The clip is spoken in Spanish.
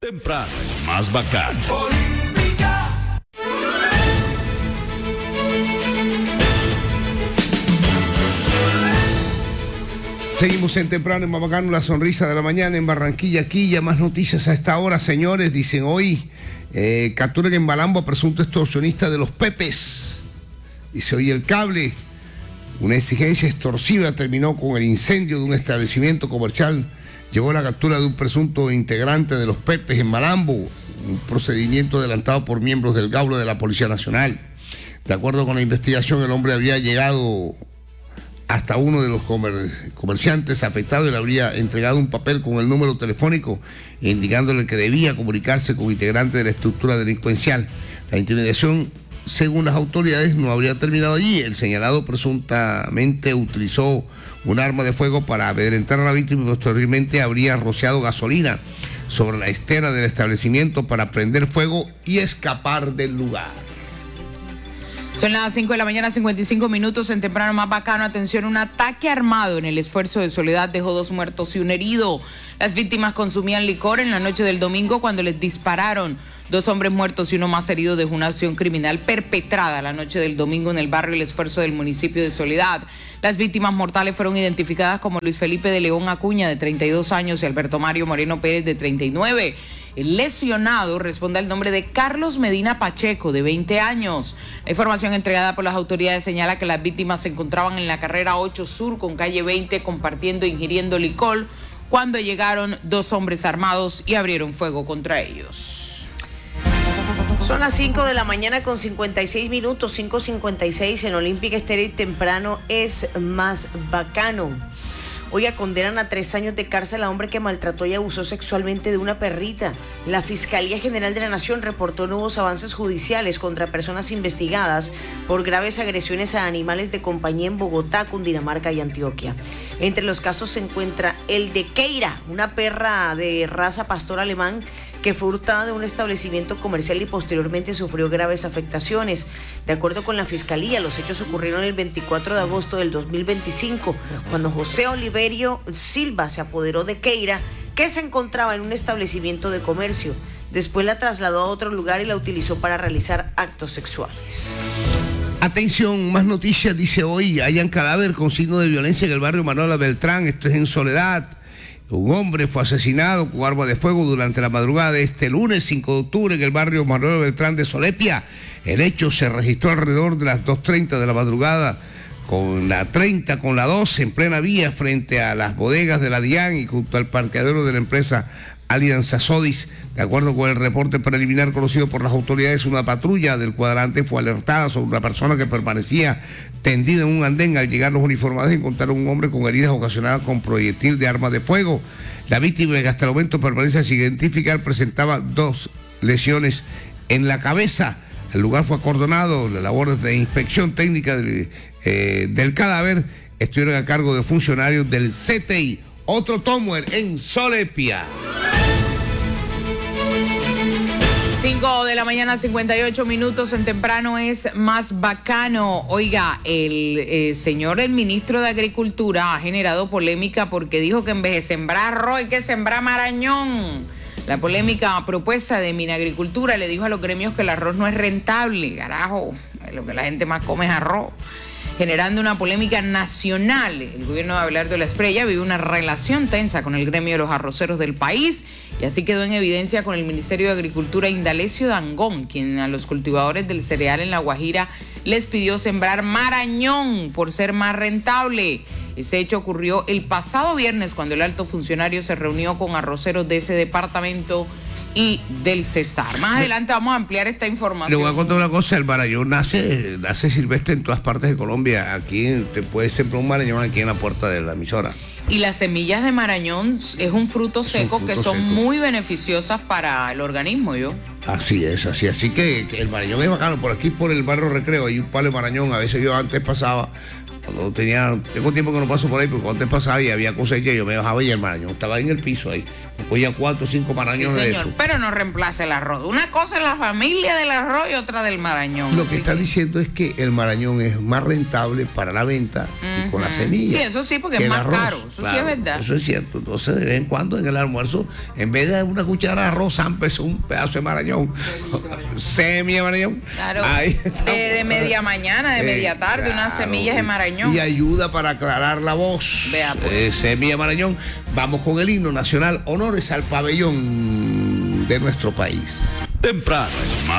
Temprano es más bacano. Seguimos en Temprano en Mabacano, la sonrisa de la mañana en Barranquilla, Quilla. Más noticias a esta hora, señores. Dicen hoy, capturan en Malambo a presunto extorsionista de los Pepes. Dice hoy el cable. Una exigencia extorsiva terminó con el incendio de un establecimiento comercial. Llevó a la captura de un presunto integrante de los Pepes en Malambo. Un procedimiento adelantado por miembros del Gaulo de la Policía Nacional. De acuerdo con la investigación, el hombre había llegado hasta uno de los comerciantes afectados y le habría entregado un papel con el número telefónico indicándole que debía comunicarse con integrantes de la estructura delincuencial. La intimidación, según las autoridades, no habría terminado allí. El señalado presuntamente utilizó un arma de fuego para amedrentar a la víctima y posteriormente habría rociado gasolina sobre la estera del establecimiento para prender fuego y escapar del lugar. Son las 5 de la mañana, 55 minutos en Temprano más bacano. Atención, un ataque armado en el Esfuerzo de Soledad dejó 2 muertos y un herido. Las víctimas consumían licor en la noche del domingo cuando les dispararon. 2 hombres muertos y uno más herido dejó una acción criminal perpetrada la noche del domingo en el barrio El Esfuerzo del municipio de Soledad. Las víctimas mortales fueron identificadas como Luis Felipe de León Acuña, de 32 años, y Alberto Mario Moreno Pérez, de 39. El lesionado responde al nombre de Carlos Medina Pacheco, de 20 años. La información entregada por las autoridades señala que las víctimas se encontraban en la carrera 8 Sur con calle 20 compartiendo e ingiriendo licor cuando llegaron 2 hombres armados y abrieron fuego contra ellos. Son las 5 de la mañana con 56 minutos, 5:56 en Olímpica Estéreo y Temprano es más bacano. Hoy condenan a 3 años de cárcel a hombre que maltrató y abusó sexualmente de una perrita. La Fiscalía General de la Nación reportó nuevos avances judiciales contra personas investigadas por graves agresiones a animales de compañía en Bogotá, Cundinamarca y Antioquia. Entre los casos se encuentra el de Keira, una perra de raza pastor alemán que fue hurtada de un establecimiento comercial y posteriormente sufrió graves afectaciones. De acuerdo con la Fiscalía, los hechos ocurrieron el 24 de agosto del 2025, cuando José Oliverio Silva se apoderó de Keira, que se encontraba en un establecimiento de comercio. Después la trasladó a otro lugar y la utilizó para realizar actos sexuales. Atención, más noticias, dice hoy, hallan cadáver con signo de violencia en el barrio Manuela Beltrán, esto es en Soledad. Un hombre fue asesinado con arma de fuego durante la madrugada de este lunes 5 de octubre en el barrio Manuel Beltrán de Solepia. El hecho se registró alrededor de las 2:30 de la madrugada, con la 30, con la 12 en plena vía frente a las bodegas de la DIAN y junto al parqueadero de la empresa Alianza Sodis. De acuerdo con el reporte preliminar conocido por las autoridades, una patrulla del cuadrante fue alertada sobre una persona que permanecía tendida en un andén. Al llegar los uniformados encontraron un hombre con heridas ocasionadas con proyectil de arma de fuego. La víctima, que hasta el momento permanece sin identificar, presentaba 2 lesiones en la cabeza. El lugar fue acordonado, las labores de inspección técnica del cadáver estuvieron a cargo de funcionarios del CTI. Otro Tomuer en Solepia. 5 de la mañana, 58 minutos en Temprano es más bacano. Oiga, el ministro de Agricultura ha generado polémica porque dijo que en vez de sembrar arroz hay que sembrar marañón. La polémica propuesta de Minagricultura le dijo a los gremios que el arroz no es rentable. Carajo, lo que la gente más come es arroz, generando una polémica nacional. El gobierno de Abelardo Espriella vive una relación tensa con el gremio de los arroceros del país y así quedó en evidencia con el Ministerio de Agricultura Indalecio Dangond, quien a los cultivadores del cereal en La Guajira les pidió sembrar marañón por ser más rentable. Este hecho ocurrió el pasado viernes cuando el alto funcionario se reunió con arroceros de ese departamento y del Cesar. Más adelante vamos a ampliar esta información. Le voy a contar una cosa, el marañón nace silvestre en todas partes de Colombia. Aquí te puedes sembrar un marañón aquí en la puerta de la emisora. Y las semillas de marañón es un fruto seco que son muy beneficiosas para el organismo, ¿yo? Así es, así que el marañón es bacano. Por aquí, por el barrio Recreo, hay un palo de marañón. A veces yo antes pasaba, cuando tengo tiempo que no paso por ahí, porque antes pasaba y había cosecha, yo me bajaba y el marañón estaba en el piso ahí. Me cogía 4 o 5 marañones. Sí, señor, de eso. pero no reemplaza el arroz. Una cosa es la familia del arroz y otra del marañón. Lo que está diciendo es que el marañón es más rentable para la venta y con la semilla. Sí, eso sí, porque que es el más arroz. caro. Eso sí es verdad. Eso es cierto. Entonces, de vez en cuando en el almuerzo, en vez de una cuchara de arroz, zampes un pedazo de marañón. Semilla de marañón. Claro. Ahí De media mañana, de media tarde, unas semillas de marañón. Y ayuda para aclarar la voz. Vea, pues. Semilla de marañón. Vamos con el himno nacional. Honores al pabellón de nuestro país. Temprano es más